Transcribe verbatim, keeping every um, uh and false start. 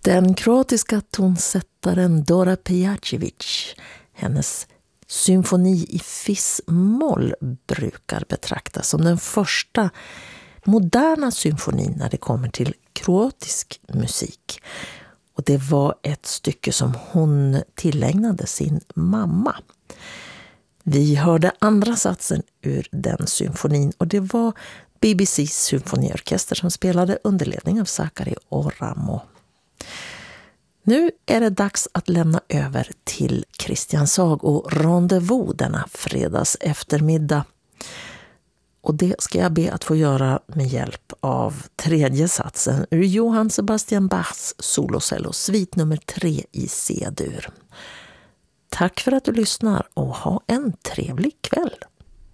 Den kroatiska tonsättaren Dora Pejacevic, hennes symfoni i fis-moll brukar betraktas som den första moderna symfonin när det kommer till kroatisk musik. Och det var ett stycke som hon tillägnade sin mamma. Vi hörde andra satsen ur den symfonin och det var B B C:s symfoniorkester som spelade under ledning av Sakari Oramo. Nu är det dags att lämna över till Christian Sag och Rendezvous denna fredags eftermiddag. Och det ska jag be att få göra med hjälp av tredje satsen ur Johann Sebastian Bachs solocello, svit nummer tre i C-dur. Tack för att du lyssnar och ha en trevlig kväll.